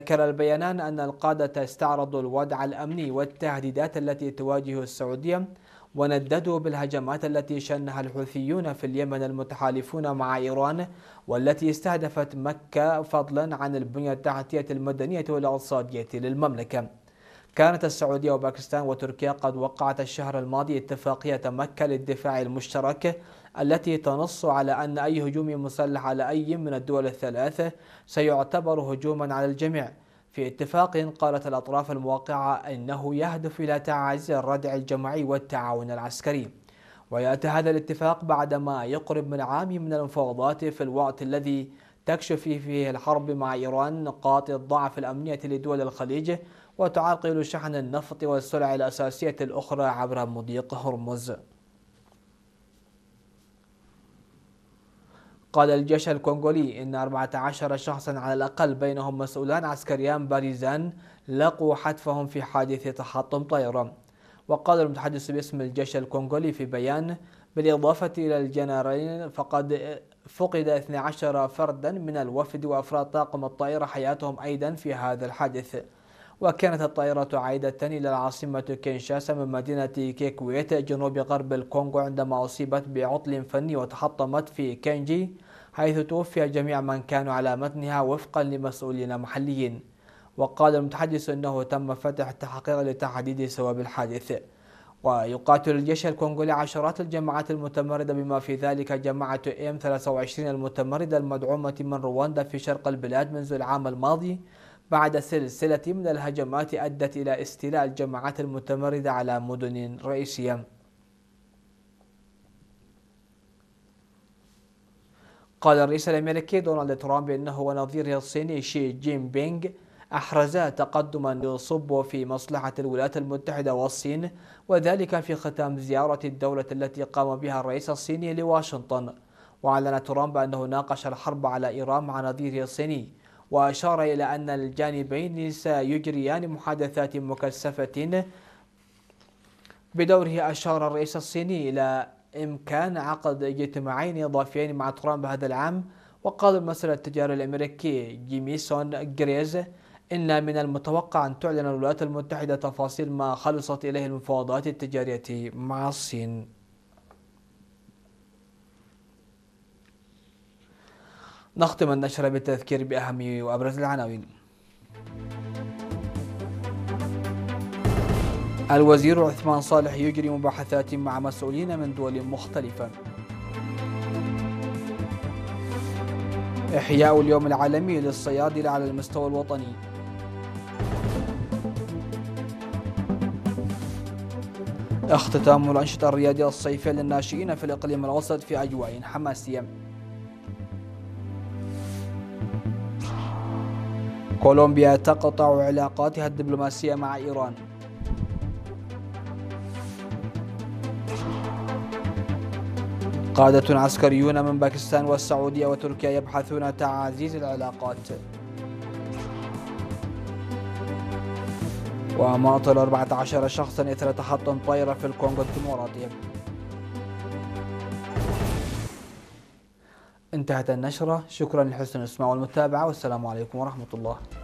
ذكر البيانان أن القادة استعرضوا الوضع الأمني والتهديدات التي تواجه السعودية، ونددوا بالهجمات التي شنها الحوثيون في اليمن المتحالفون مع إيران، والتي استهدفت مكة فضلا عن البنية التحتية المدنية والاقتصادية للمملكة. كانت السعودية وباكستان وتركيا قد وقعت الشهر الماضي اتفاقية مكة للدفاع المشترك، التي تنص على أن أي هجوم مسلح على أي من الدول الثلاث سيعتبر هجوما على الجميع. في اتفاق قالت الأطراف الموقعة إنه يهدف إلى تعزيز الردع الجماعي والتعاون العسكري. ويأتي هذا الاتفاق بعدما يقرب من عام من المفاوضات في الوقت الذي تكشف فيه الحرب مع إيران نقاط الضعف الأمنية لدول الخليج، وتعرقل شحن النفط والسلع الأساسية الأخرى عبر مضيق هرمز. قال الجيش الكونغولي إن 14 شخصا على الأقل بينهم مسؤولان عسكريان بارزان لقوا حتفهم في حادث تحطم طائرة. وقال المتحدث باسم الجيش الكونغولي في بيان بالإضافة إلى الجنرالين فقد فقد 12 فردا من الوفد وأفراد طاقم الطائرة حياتهم أيضا في هذا الحادث. وكانت الطائرة عائدة إلى العاصمة كينشاسا من مدينة كيكويت جنوب غرب الكونغو عندما أصيبت بعطل فني وتحطمت في كينجي، حيث توفي جميع من كانوا على متنها وفقا لمسؤولين محليين. وقال المتحدث أنه تم فتح تحقيق لتحديد سبب الحادث. ويقاتل الجيش الكونغولي عشرات الجماعات المتمردة بما في ذلك جماعة M23 المتمردة المدعومة من رواندا في شرق البلاد منذ العام الماضي، بعد سلسلة من الهجمات أدت إلى استيلاء الجماعات المتمردة على مدن رئيسية. قال الرئيس الأمريكي دونالد ترامب إنه ونظيره الصيني شي جين بينغ أحرزا تقدما يصب في مصلحة الولايات المتحدة والصين، وذلك في ختام زيارة الدولة التي قام بها الرئيس الصيني لواشنطن. وأعلن ترامب أنه ناقش الحرب على إيران مع نظيره الصيني، وأشار إلى أن الجانبين سيجريان محادثات مكثفة. بدوره أشار الرئيس الصيني إلى إمكان عقد اجتماعين إضافيين مع ترامب هذا العام. وقال الممثل التجاري الأمريكي جيميسون جريز إن من المتوقع أن تعلن الولايات المتحدة تفاصيل ما خلصت إليه المفاوضات التجارية مع الصين. نختم النشرة بالتذكير بأهم وأبرز العناوين. الوزير عثمان صالح يجري مباحثات مع مسؤولين من دول مختلفة. إحياء اليوم العالمي للصيادلة على المستوى الوطني. اختتام الأنشطة الرياضية الصيفية للناشئين في الإقليم الأوسط في أجواء حماسية. كولومبيا تقطع علاقاتها الدبلوماسية مع إيران. قادة عسكريون من باكستان والسعودية وتركيا يبحثون تعزيز العلاقات. ومعطل 14 شخصا إثر تحطم طائرة في الكونغو الديمقراطية. انتهت النشرة، شكرا لحسن الإسماع والمتابعة، والسلام عليكم ورحمة الله.